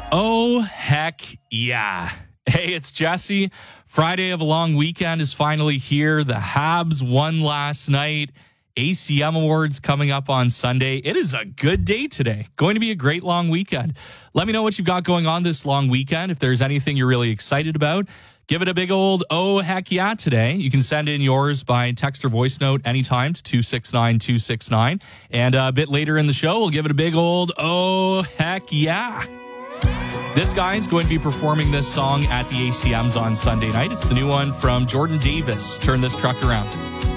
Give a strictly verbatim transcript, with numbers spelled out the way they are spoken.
Oh, heck yeah. Hey, it's Jesse. Friday of a long weekend is finally here. The Habs won last night. A C M Awards coming up on Sunday. It is a good day today. Going to be a great long weekend. Let me know what you've got going on this long weekend. If there's anything you're really excited about, give it a big old oh, heck yeah today. You can send in yours by text or voice note anytime to two six nine two six nine. And a bit later in the show, we'll give it a big old oh, heck yeah. This guy's going to be performing this song at the A C Ms on Sunday night. It's the new one from Jordan Davis, Turn This Truck Around.